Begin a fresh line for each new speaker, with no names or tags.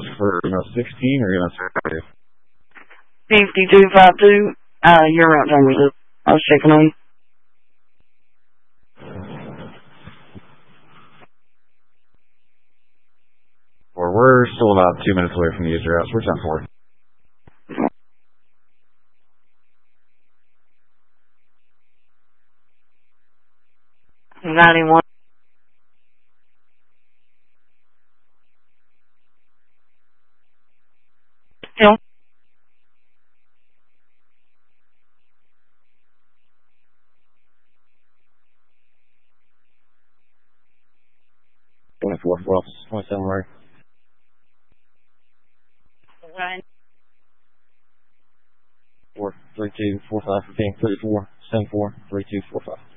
ask for 16 or you gonna say
5252. Your route number. I was checking on you.
Or we're still about 2 minutes away from the user house. We're 10-4.
$91. Still.
Well, 27 right.
Ryan.
43245 15 34 74 3245.